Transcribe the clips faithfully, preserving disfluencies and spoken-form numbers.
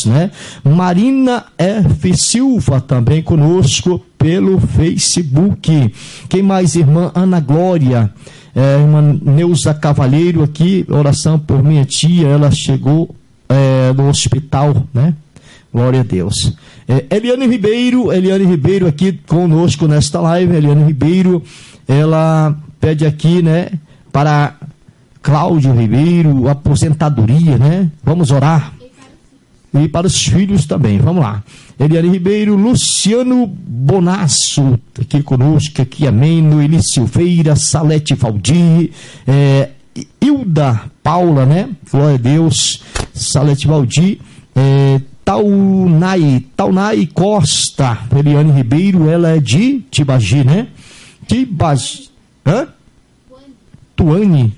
né? Marina F. Silva também conosco pelo Facebook. Quem mais? Irmã Ana Glória, é, irmã Neuza Cavalheiro aqui, oração por minha tia, ela chegou é, no hospital, né? Glória a Deus. É, Eliane Ribeiro, Eliane Ribeiro aqui conosco nesta live. Eliane Ribeiro, ela pede aqui, né, para Cláudio Ribeiro, aposentadoria, né? Vamos orar. E para os filhos também, vamos lá. Eliane Ribeiro, Luciano Bonasso, aqui conosco, aqui, amém. Noeli Silveira, Salete Valdir, é, Hilda Paula, né? Glória a Deus. Salete Valdir, é, Taunay, Taunay Costa, Eliane Ribeiro, ela é de Tibagi, né? Tibagi, hã? Tuane.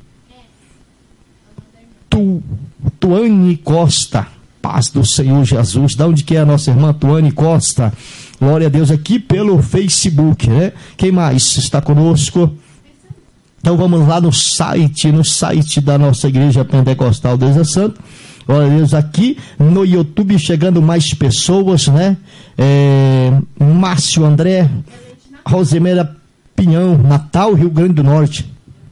Tu, Tuane Costa, paz do Senhor Jesus. Da onde que é a nossa irmã Tuane Costa? Glória a Deus, aqui pelo Facebook, né? Quem mais está conosco? Então vamos lá no site, no site da nossa Igreja Pentecostal Deus é Santo. Glória a Deus, aqui no YouTube chegando mais pessoas, né? É, Márcio André, Rosemera Pinhão, Natal, Rio Grande do Norte.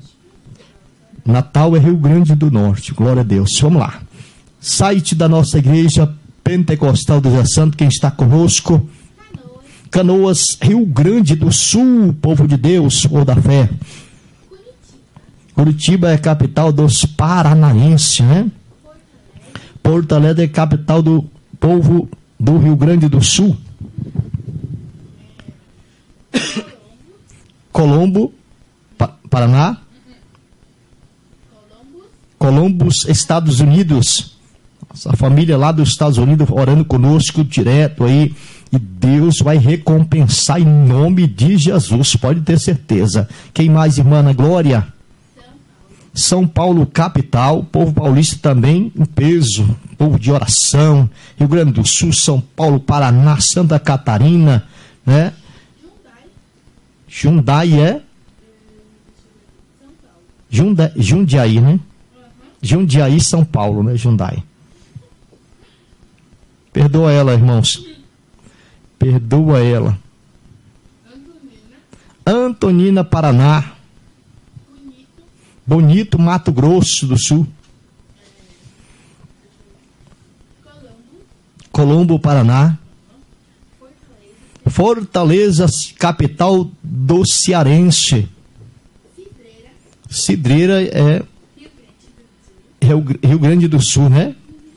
Natal é Rio Grande do Norte, glória a Deus. Vamos lá. Site da nossa Igreja Pentecostal Deus é Santo, quem está conosco? Canoas, Rio Grande do Sul, povo de Deus, povo da fé. Curitiba é capital dos paranaenses, né? Porto Alegre é capital do povo do Rio Grande do Sul. Colombo, pa Paraná. Columbus, Estados Unidos. Nossa família lá dos Estados Unidos orando conosco direto aí. E Deus vai recompensar em nome de Jesus, pode ter certeza. Quem mais, irmã Ana Glória? São Paulo, capital, povo paulista também em peso, povo de oração, Rio Grande do Sul, São Paulo, Paraná, Santa Catarina, né? Jundiaí é? Jundiaí, Jundiaí, né? Jundiaí, São Paulo, né? Jundiaí. Perdoa ela, irmãos. Perdoa ela. Antonina, Paraná. Bonito, Mato Grosso do Sul. Colombo, Paraná. Fortaleza, capital do Cearense. Cidreira é Rio, Rio Grande do Sul, né?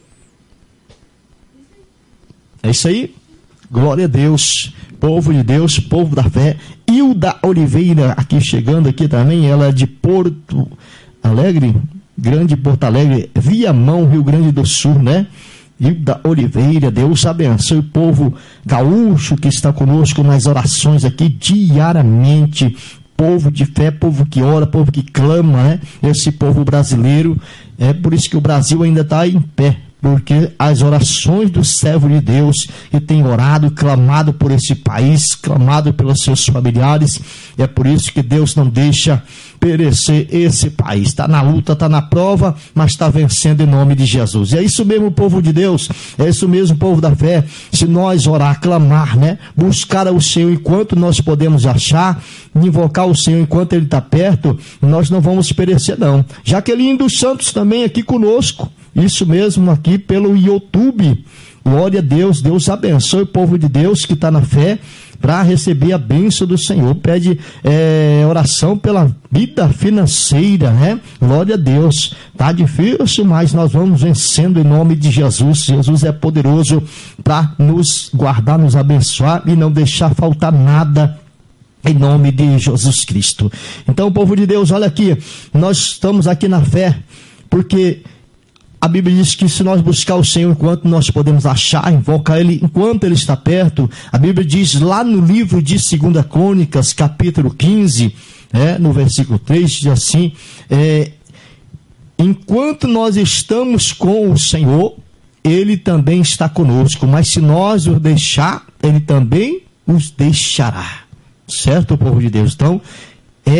É isso aí. Glória a Deus. Povo de Deus, povo da fé. Hilda Oliveira, aqui chegando aqui também, ela é de Porto Alegre, Grande Porto Alegre, Viamão, Rio Grande do Sul, né? Hilda Oliveira, Deus abençoe o povo gaúcho que está conosco nas orações aqui diariamente. Povo de fé, povo que ora, povo que clama, né? Esse povo brasileiro, é por isso que o Brasil ainda está em pé. Porque as orações do servo de Deus que tem orado, clamado por esse país, clamado pelos seus familiares, é por isso que Deus não deixa perecer esse país. Está na luta, está na prova, mas está vencendo em nome de Jesus. E é isso mesmo, povo de Deus, é isso mesmo, povo da fé. Se nós orar, clamar, né? Buscar o Senhor enquanto nós podemos achar, invocar o Senhor enquanto Ele está perto, nós não vamos perecer não. Jaqueline dos Santos também aqui conosco. Isso mesmo, aqui pelo YouTube. Glória a Deus, Deus abençoe o povo de Deus que está na fé para receber a bênção do Senhor. Pede é, oração pela vida financeira, né? Glória a Deus. Tá difícil, mas nós vamos vencendo em nome de Jesus. Jesus é poderoso para nos guardar, nos abençoar e não deixar faltar nada. Em nome de Jesus Cristo. Então, povo de Deus, olha aqui. Nós estamos aqui na fé porque a Bíblia diz que se nós buscar o Senhor enquanto nós podemos achar, invocar Ele enquanto Ele está perto, a Bíblia diz lá no livro de Segunda Crônicas, capítulo quinze, é, no versículo três, diz assim, é, enquanto nós estamos com o Senhor, Ele também está conosco, mas se nós o deixar, Ele também os deixará. Certo, povo de Deus? Então, é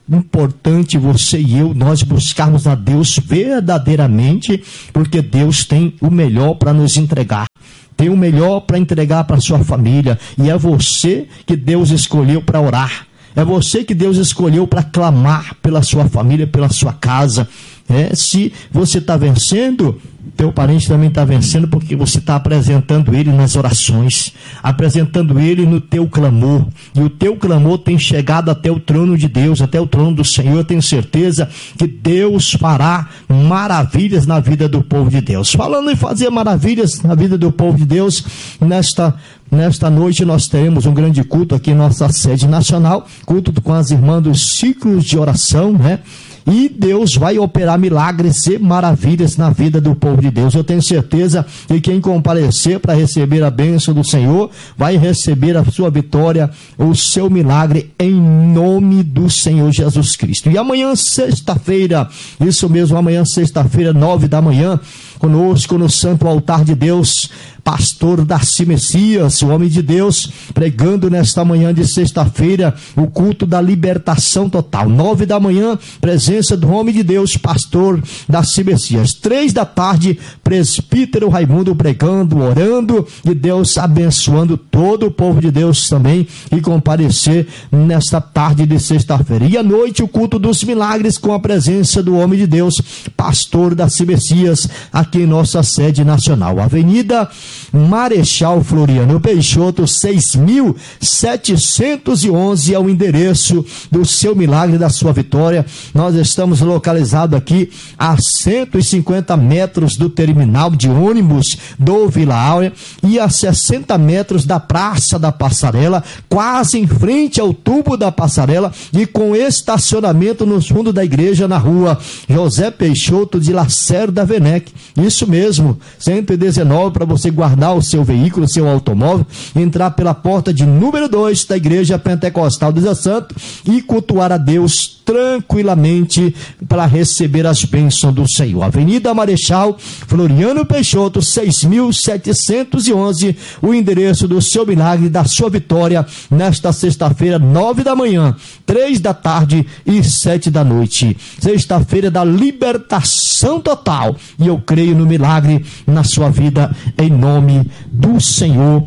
importante você e eu, nós buscarmos a Deus verdadeiramente, porque Deus tem o melhor para nos entregar. Tem o melhor para entregar para a sua família. E é você que Deus escolheu para orar. É você que Deus escolheu para clamar pela sua família, pela sua casa. É, se você está vencendo, teu parente também está vencendo, porque você está apresentando ele nas orações, apresentando ele no teu clamor, e o teu clamor tem chegado até o trono de Deus, até o trono do Senhor. Eu tenho certeza que Deus fará maravilhas na vida do povo de Deus. Falando em fazer maravilhas na vida do povo de Deus, nesta Nesta noite nós teremos um grande culto aqui em nossa sede nacional, culto com as irmãs dos ciclos de oração, né? E Deus vai operar milagres e maravilhas na vida do povo de Deus. Eu tenho certeza que quem comparecer para receber a bênção do Senhor vai receber a sua vitória, o seu milagre, em nome do Senhor Jesus Cristo. E amanhã, sexta-feira, isso mesmo, amanhã, sexta-feira, nove da manhã, conosco no Santo Altar de Deus, pastor Darcy Messias, o homem de Deus, pregando nesta manhã de sexta-feira o culto da libertação total. Nove da manhã, presença do homem de Deus, pastor Darcy Messias. Três da tarde, presbítero Raimundo pregando, orando, e Deus abençoando todo o povo de Deus também, e comparecer nesta tarde de sexta-feira. E à noite, o culto dos milagres com a presença do homem de Deus, pastor Darcy Messias, aqui em nossa sede nacional. Avenida Marechal Floriano Peixoto, seis mil setecentos e onze é o endereço do seu milagre, da sua vitória. Nós estamos localizados aqui a cento e cinquenta metros do terminal de ônibus do Vila Áurea e a sessenta metros da Praça da Passarela, quase em frente ao tubo da passarela, e com estacionamento no fundo da igreja, na rua José Peixoto de Lacerda Venec. Isso mesmo, cento e dezenove, para você guardar o seu veículo, o seu automóvel, entrar pela porta de número dois da Igreja Pentecostal do Zé Santo e cultuar a Deus tranquilamente para receber as bênçãos do Senhor. Avenida Marechal Floriano Peixoto, seis mil setecentos e onze, o endereço do seu milagre, da sua vitória, nesta sexta-feira, nove da manhã, três da tarde e sete da noite. Sexta-feira da libertação total, e eu creio no milagre na sua vida, em nome do Senhor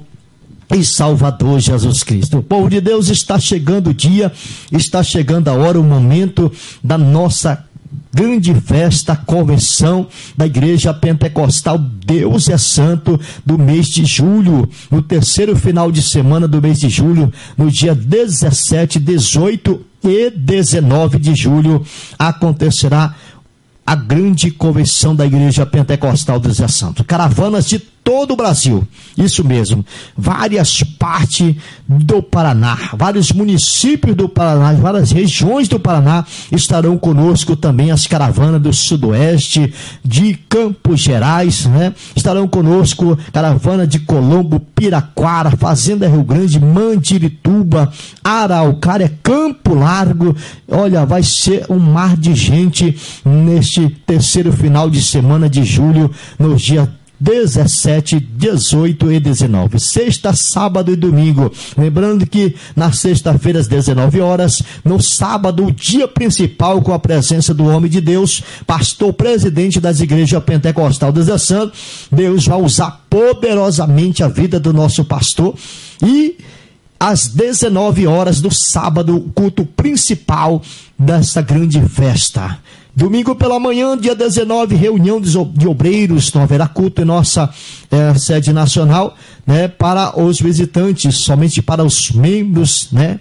e Salvador Jesus Cristo. O povo de Deus, está chegando o dia, está chegando a hora, o momento da nossa grande festa, convenção da Igreja Pentecostal Deus é Santo, do mês de julho, no terceiro final de semana do mês de julho, no dia dezessete, dezoito e dezenove de julho, acontecerá a grande convenção da Igreja Pentecostal do Zé Santo. Caravanas de todo o Brasil, isso mesmo, várias partes do Paraná, vários municípios do Paraná, várias regiões do Paraná estarão conosco também. As caravanas do Sudoeste, de Campos Gerais, né? Estarão conosco caravana de Colombo, Piraquara, Fazenda Rio Grande, Mandirituba, Araucária, Campo Largo. Olha, vai ser um mar de gente neste terceiro final de semana de julho, no dia dezessete, dezoito e dezenove, sexta, sábado e domingo. Lembrando que na sexta-feira às dezenove horas, no sábado, o dia principal, com a presença do homem de Deus, pastor presidente das igrejas Pentecostal do Zé Santo. Deus vai usar poderosamente a vida do nosso pastor, e às dezenove horas do sábado, o culto principal dessa grande festa. Domingo pela manhã, dia dezenove, reunião de obreiros, não haverá culto em nossa é, sede nacional, né, para os visitantes, somente para os membros, né,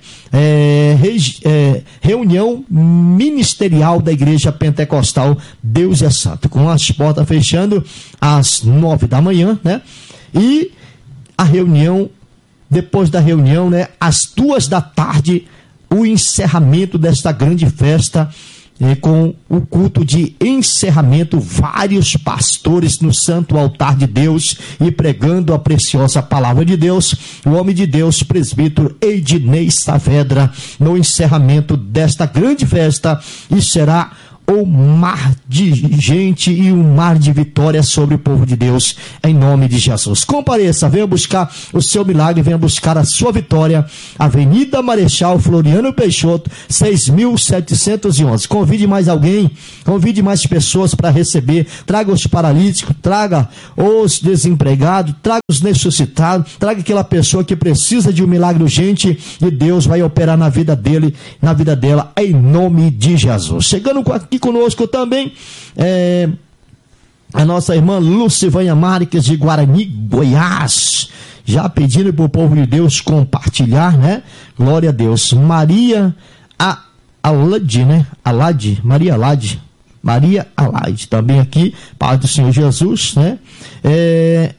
é, regi, é, reunião ministerial da Igreja Pentecostal Deus é Santo, com as portas fechando às nove da manhã, né, e a reunião, depois da reunião, né, às duas da tarde, o encerramento desta grande festa, E com o culto de encerramento, vários pastores no santo altar de Deus e pregando a preciosa palavra de Deus. O homem de Deus, presbítero Ednei Saavedra, no encerramento desta grande festa, e será o mar de gente e um mar de vitória sobre o povo de Deus, em nome de Jesus. Compareça, venha buscar o seu milagre, venha buscar a sua vitória. Avenida Marechal Floriano Peixoto, seis mil setecentos e onze. Convide mais alguém, convide mais pessoas para receber. Traga os paralíticos, traga os desempregados, traga os necessitados, traga aquela pessoa que precisa de um milagre urgente, e Deus vai operar na vida dele, na vida dela, em nome de Jesus. Chegando aqui conosco também é, a nossa irmã Lucivânia Marques de Guarani, Goiás, já pedindo para o povo de Deus compartilhar, né? Glória a Deus. Maria a, Alade, né? Alade, Maria Alade, Maria Alade, também aqui, Pai do Senhor Jesus, né? É,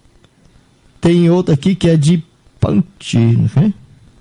tem outra aqui que é de Panti, né?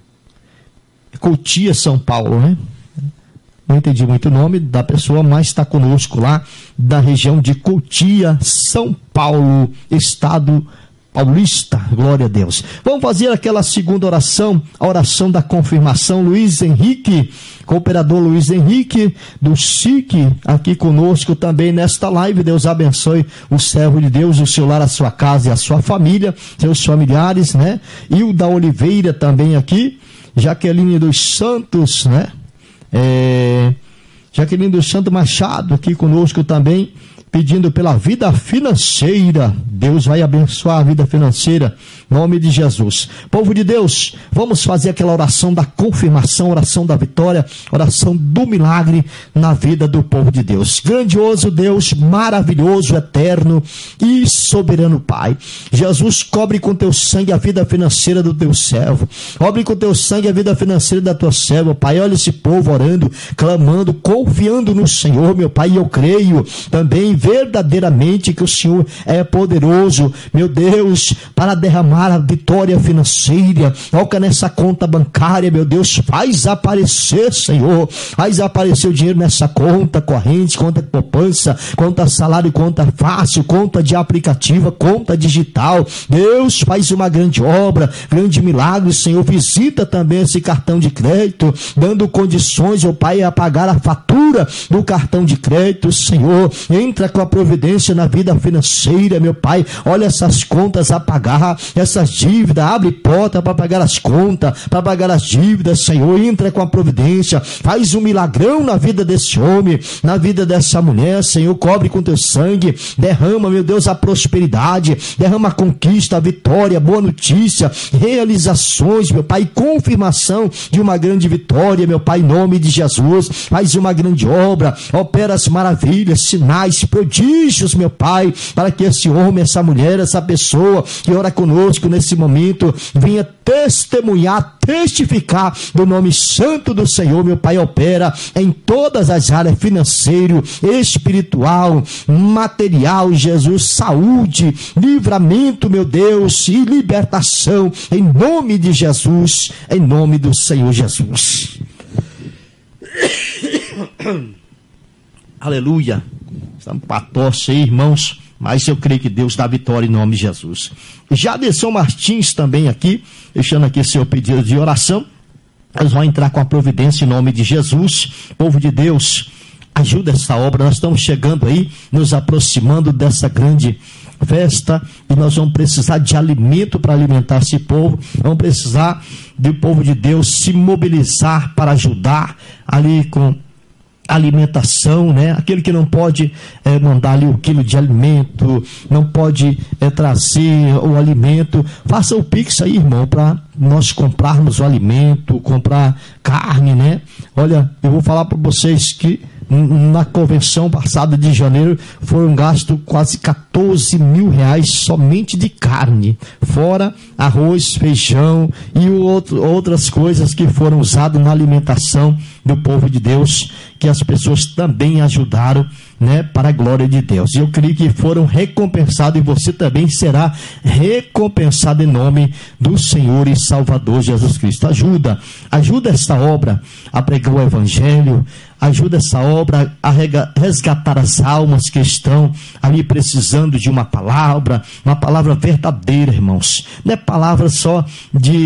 Cotia, São Paulo, né? Não entendi muito o nome da pessoa, mas está conosco lá da região de Cotia, São Paulo, estado paulista. Glória a Deus. Vamos fazer aquela segunda oração, a oração da confirmação. Luiz Henrique, cooperador Luiz Henrique do S I C, aqui conosco também nesta live. Deus abençoe o servo de Deus, o seu lar, a sua casa e a sua família, seus familiares, né? Hilda Oliveira também aqui, Jaqueline dos Santos, né? É, Jaqueline dos Santos Machado aqui conosco também, pedindo pela vida financeira. Deus vai abençoar a vida financeira, em nome de Jesus. Povo de Deus, vamos fazer aquela oração da confirmação, oração da vitória, oração do milagre na vida do povo de Deus. Grandioso Deus, maravilhoso, eterno e soberano Pai, Jesus, cobre com teu sangue a vida financeira do teu servo, cobre com teu sangue a vida financeira da tua serva, Pai. Olha esse povo orando, clamando, confiando no Senhor, meu Pai, e eu creio também verdadeiramente que o Senhor é poderoso, meu Deus, para derramar a vitória financeira. Toca nessa conta bancária, meu Deus, faz aparecer, Senhor, faz aparecer o dinheiro nessa conta corrente, conta de poupança, conta salário, conta fácil, conta de aplicativa, conta digital. Deus, faz uma grande obra, grande milagre, Senhor. Visita também esse cartão de crédito, dando condições, ó Pai, a pagar a fatura do cartão de crédito, Senhor. Entra com a providência na vida financeira, meu Pai. Olha essas contas a pagar, essas dívidas, abre porta para pagar as contas, para pagar as dívidas, Senhor. Entra com a providência, faz um milagrão na vida desse homem, na vida dessa mulher, Senhor. Cobre com teu sangue, derrama, meu Deus, a prosperidade, derrama a conquista, a vitória, boa notícia, realizações, meu Pai, confirmação de uma grande vitória, meu Pai, em nome de Jesus. Faz uma grande obra, opera as maravilhas, sinais, prodígios, meu Pai, para que esse homem, essa mulher, essa pessoa que ora conosco nesse momento, venha testemunhar, testificar do nome santo do Senhor, meu Pai. Opera em todas as áreas, financeiro, espiritual, material, Jesus, saúde, livramento, meu Deus, e libertação, em nome de Jesus, em nome do Senhor Jesus. Aleluia. Estamos para tosse aí, irmãos, mas eu creio que Deus dá vitória em nome de Jesus. Jaderson Martins também aqui, deixando aqui seu pedido de oração. Nós vamos entrar com a providência em nome de Jesus. Povo de Deus, ajuda essa obra. Nós estamos chegando aí, nos aproximando dessa grande festa, e nós vamos precisar de alimento para alimentar esse povo. Vamos precisar do povo de Deus se mobilizar para ajudar ali com alimentação, né? Aquele que não pode é, mandar ali o quilo de alimento, não pode é, trazer o alimento, faça o Pix aí, irmão, para nós comprarmos o alimento, comprar carne, né? Olha, eu vou falar para vocês que na convenção passada de janeiro foram gastos quase quatorze mil reais somente de carne, fora arroz, feijão e outro, outras coisas que foram usadas na alimentação do povo de Deus, que as pessoas também ajudaram, né, para a glória de Deus. E eu creio que foram recompensados, e você também será recompensado em nome do Senhor e Salvador Jesus Cristo. Ajuda, ajuda esta obra a pregar o Evangelho, ajuda essa obra a resgatar as almas que estão ali precisando de uma palavra, uma palavra verdadeira, irmãos. Não é palavra só de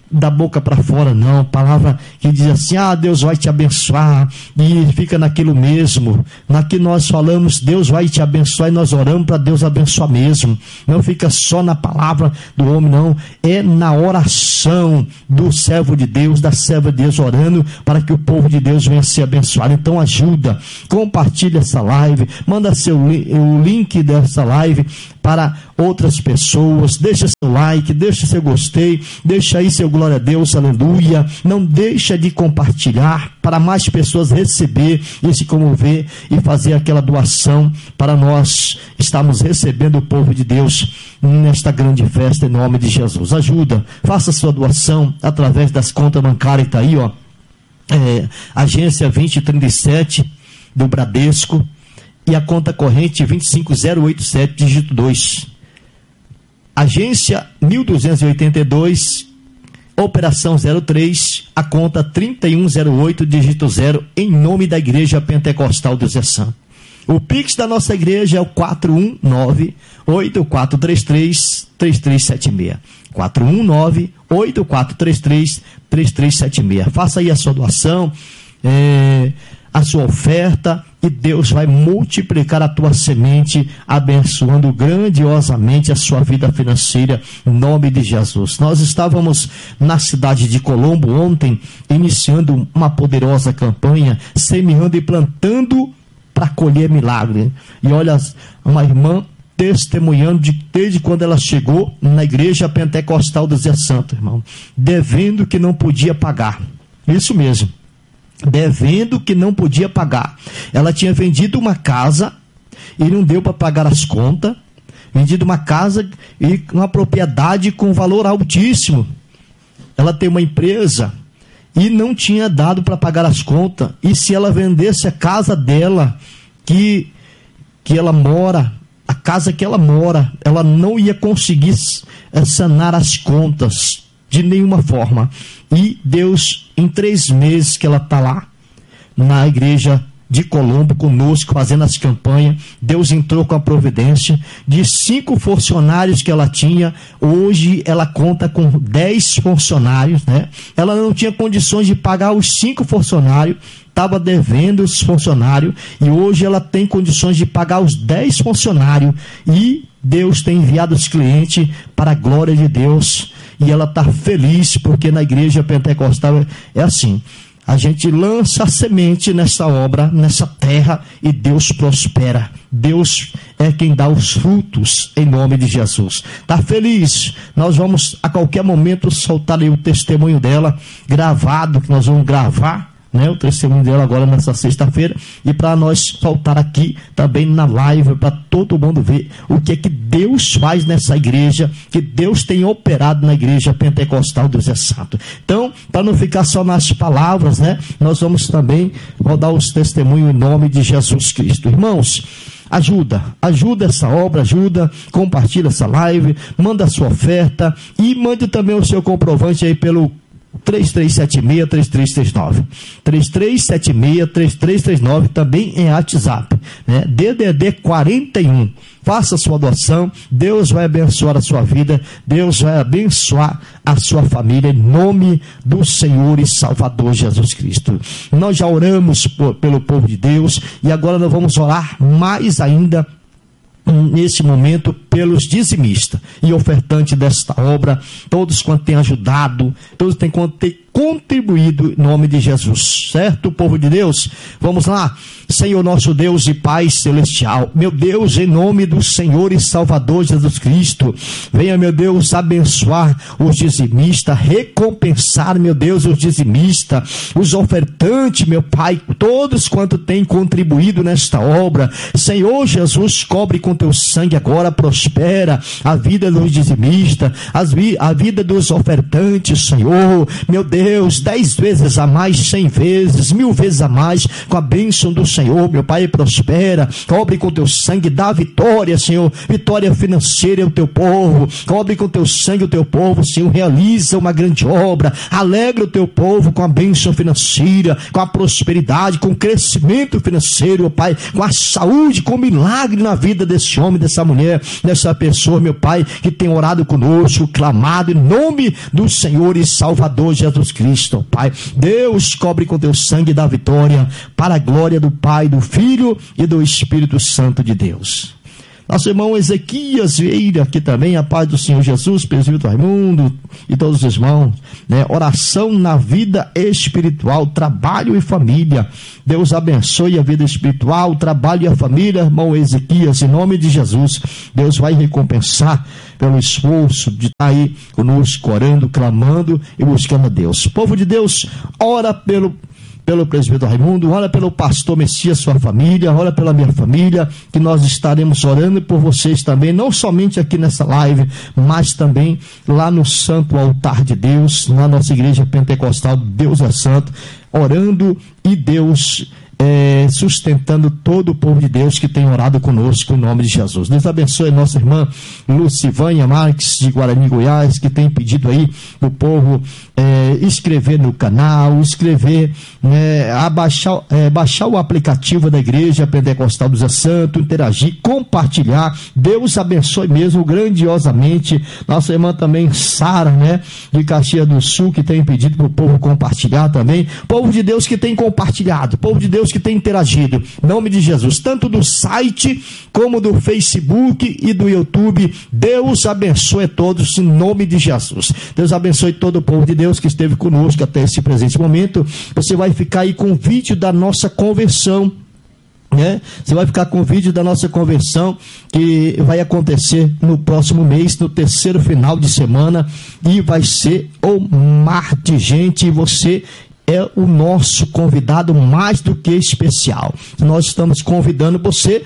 da boca para fora, não. Palavra que diz assim: ah, Deus vai te abençoar, e fica naquilo mesmo. Na que nós falamos, Deus vai te abençoar, e nós oramos para Deus abençoar mesmo. Não fica só na palavra do homem, não. É na oração do servo de Deus, da serva de Deus, orando para que o povo de Deus venha ser abençoado. Então ajuda, compartilha essa live, manda seu, o link dessa live para outras pessoas, deixa seu like, deixa seu gostei, deixa aí seu glória a Deus, aleluia. Não deixa de compartilhar para mais pessoas receber e se comover e fazer aquela doação para nós estarmos recebendo o povo de Deus nesta grande festa em nome de Jesus. Ajuda, faça sua doação através das contas bancárias, está aí, ó, é, agência vinte trinta e sete do Bradesco, e a conta corrente vinte e cinco zero oitenta e sete, dígito dois. Agência mil duzentos e oitenta e dois, operação zero três, a conta trinta e um zero oito, dígito zero, em nome da Igreja Pentecostal do Zé Santo. O Pix da nossa igreja é o quatro um nove, oito quatro três três, três três sete seis. quatro um nove, oito quatro três três, três três sete seis. Faça aí a sua doação, é, a sua oferta, e Deus vai multiplicar a tua semente, abençoando grandiosamente a sua vida financeira, em nome de Jesus. Nós estávamos na cidade de Colombo ontem, iniciando uma poderosa campanha, semeando e plantando para colher milagre. E olha, uma irmã testemunhando de, desde quando ela chegou na Igreja Pentecostal do Zé Santo, irmão, devendo que não podia pagar. Isso mesmo, devendo que não podia pagar. Ela tinha vendido uma casa e não deu para pagar as contas, vendido uma casa e uma propriedade com valor altíssimo. Ela tem uma empresa e não tinha dado para pagar as contas, e se ela vendesse a casa dela, que, que ela mora, a casa que ela mora, ela não ia conseguir sanar as contas de nenhuma forma. E Deus, em três meses que ela está lá na igreja de Colombo conosco, fazendo as campanhas, Deus entrou com a providência. De cinco funcionários que ela tinha, hoje ela conta com dez funcionários, né? Ela não tinha condições de pagar os cinco funcionários, estava devendo os funcionários, e hoje ela tem condições de pagar os dez funcionários, e Deus tem enviado os clientes para a glória de Deus, e ela está feliz, porque na Igreja Pentecostal é assim: a gente lança a semente nessa obra, nessa terra, e Deus prospera. Deus é quem dá os frutos, em nome de Jesus. Está feliz? Nós vamos a qualquer momento soltar aí o testemunho dela, gravado, que nós vamos gravar, né, o testemunho dela agora nessa sexta-feira, e para nós soltar aqui também na live, para todo mundo ver o que é que Deus faz nessa igreja, que Deus tem operado na Igreja Pentecostal do Zé Santo. Então, para não ficar só nas palavras, né, nós vamos também rodar os testemunhos em nome de Jesus Cristo. Irmãos, ajuda, ajuda essa obra, ajuda, compartilha essa live, manda a sua oferta e mande também o seu comprovante aí pelo três três sete seis, três três três nove. três três sete seis, três três três nove, também em WhatsApp, né? D D D quarenta e um. Faça a sua doação, Deus vai abençoar a sua vida, Deus vai abençoar a sua família, em nome do Senhor e Salvador Jesus Cristo. Nós já oramos por, pelo povo de Deus, e agora nós vamos orar mais ainda nesse momento pelos dizimistas e ofertantes desta obra, todos quanto têm ajudado, todos têm quanto têm contribuído em nome de Jesus, certo, povo de Deus? Vamos lá. Senhor nosso Deus e Pai celestial, meu Deus, em nome do Senhor e Salvador Jesus Cristo, venha, meu Deus, abençoar os dizimistas, recompensar, meu Deus, os dizimistas, os ofertantes, meu Pai, todos quanto têm contribuído nesta obra. Senhor Jesus, cobre com teu sangue agora, prospera a vida dos dizimistas, as vi, a vida dos ofertantes, Senhor, meu Deus, Deus, dez vezes a mais, cem vezes, mil vezes a mais, com a bênção do Senhor, meu Pai, prospera, cobre com teu sangue, dá vitória, Senhor, vitória financeira ao teu povo, cobre com teu sangue o teu povo, Senhor, realiza uma grande obra, alegra o teu povo com a bênção financeira, com a prosperidade, com o crescimento financeiro, meu Pai, com a saúde, com o milagre na vida desse homem, dessa mulher, dessa pessoa, meu Pai, que tem orado conosco, clamado em nome do Senhor e Salvador Jesus Cristo, Pai. Deus, cobre com teu sangue da vitória, para a glória do Pai, do Filho e do Espírito Santo de Deus. Nosso irmão Ezequias Vieira, aqui também, a paz do Senhor Jesus, presbítero Raimundo e todos os irmãos, né? Oração na vida espiritual, trabalho e família. Deus abençoe a vida espiritual, o trabalho e a família, irmão Ezequias, em nome de Jesus. Deus vai recompensar pelo esforço de estar aí conosco, orando, clamando e buscando a Deus. Povo de Deus, ora pelo pelo presbítero Raimundo, ora pelo pastor Messias, sua família, ora pela minha família, que nós estaremos orando por vocês também, não somente aqui nessa live, mas também lá no Santo Altar de Deus, na nossa igreja pentecostal, Deus é Santo, orando e Deus É, sustentando todo o povo de Deus que tem orado conosco em nome de Jesus. Deus abençoe a nossa irmã Lucivânia Marques de Guarani, Goiás, que tem pedido aí o povo é, escrever no canal, escrever, né, abaixar, é, baixar o aplicativo da igreja pentecostal do Zé Santo, interagir, compartilhar. Deus abençoe mesmo grandiosamente. Nossa irmã também Sara, né, de Caxias do Sul, que tem pedido para o povo compartilhar também. Povo de Deus que tem compartilhado, povo de Deus que tem interagido, em nome de Jesus, tanto do site como do Facebook e do YouTube. Deus abençoe todos em nome de Jesus. Deus abençoe todo o povo de Deus que esteve conosco até esse presente momento. Você vai ficar aí com o vídeo da nossa conversão, né? Você vai ficar com o vídeo da nossa conversão, que vai acontecer no próximo mês, no terceiro final de semana, e vai ser o mar de gente, e você é o nosso convidado mais do que especial. Nós estamos convidando você.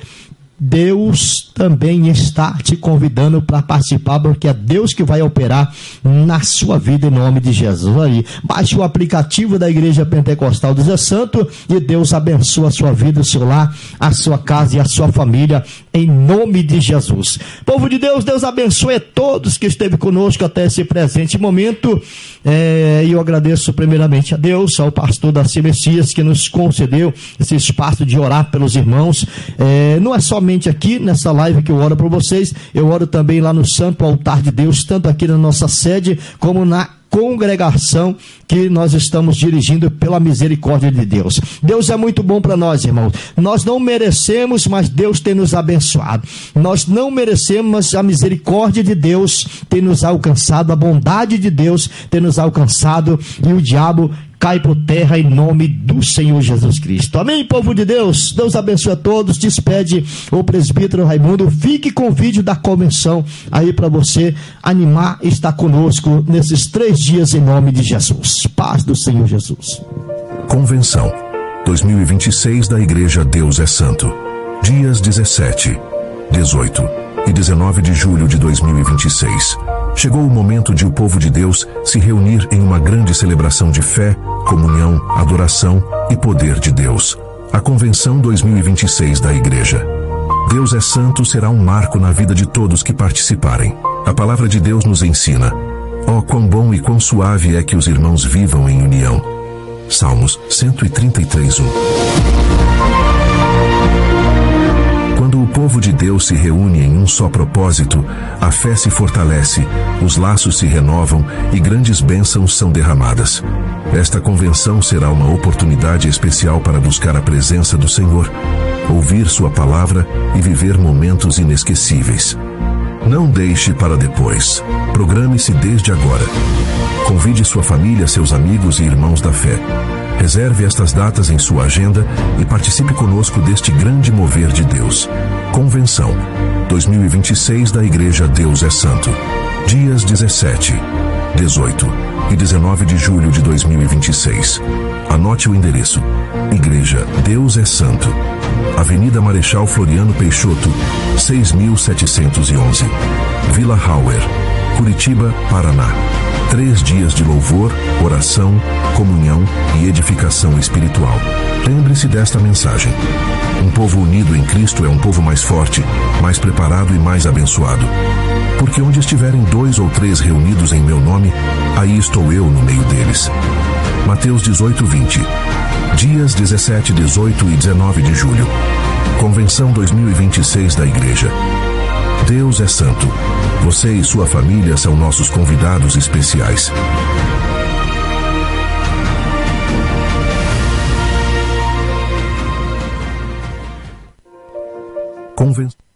Deus também está te convidando para participar, porque é Deus que vai operar na sua vida em nome de Jesus. Aí, baixe o aplicativo da Igreja Pentecostal do Zé Santo e Deus abençoe a sua vida, o seu lar, a sua casa e a sua família em nome de Jesus. Povo de Deus, Deus abençoe a todos que esteve conosco até esse presente momento. É, e eu agradeço primeiramente a Deus, ao pastor Darcy Messias, que nos concedeu esse espaço de orar pelos irmãos. É, não é somente aqui nessa live que eu oro por vocês, eu oro também lá no Santo Altar de Deus, tanto aqui na nossa sede como na congregação que nós estamos dirigindo pela misericórdia de Deus. Deus é muito bom para nós, irmãos. Nós não merecemos, mas Deus tem nos abençoado. Nós não merecemos, mas a misericórdia de Deus tem nos alcançado, a bondade de Deus tem nos alcançado, e o diabo cai por terra em nome do Senhor Jesus Cristo. Amém, povo de Deus? Deus abençoe a todos. Despede o presbítero Raimundo. Fique com o vídeo da convenção aí para você animar e estar conosco nesses três dias em nome de Jesus. Paz do Senhor Jesus. Convenção dois mil e vinte e seis da Igreja Deus é Santo. Dias dezessete, dezoito e dezenove de julho de dois mil e vinte e seis. Chegou o momento de o povo de Deus se reunir em uma grande celebração de fé, comunhão, adoração e poder de Deus. A Convenção dois mil e vinte e seis da Igreja Deus é Santo será um marco na vida de todos que participarem. A palavra de Deus nos ensina: ó, quão bom e quão suave é que os irmãos vivam em união. Salmos cento e trinta e três, um. Quando o povo de Deus se reúne em um só propósito, a fé se fortalece, os laços se renovam e grandes bênçãos são derramadas. Esta convenção será uma oportunidade especial para buscar a presença do Senhor, ouvir sua palavra e viver momentos inesquecíveis. Não deixe para depois. Programe-se desde agora. Convide sua família, seus amigos e irmãos da fé. Reserve estas datas em sua agenda e participe conosco deste grande mover de Deus. Convenção dois mil e vinte e seis da Igreja Deus é Santo. Dias dezessete, dezoito e dezenove de julho de dois mil e vinte e seis. Anote o endereço: Igreja Deus é Santo, Avenida Marechal Floriano Peixoto, seis mil setecentos e onze, Vila Hauer, Curitiba, Paraná. Três dias de louvor, oração, comunhão e edificação espiritual. Lembre-se desta mensagem. Um povo unido em Cristo é um povo mais forte, mais preparado e mais abençoado. Porque onde estiverem dois ou três reunidos em meu nome, aí estou eu no meio deles. Mateus dezoito, vinte. Dias dezessete, dezoito e dezenove de julho. Convenção dois mil e vinte e seis da Igreja. Deus é santo. Você e sua família são nossos convidados especiais. Convenção.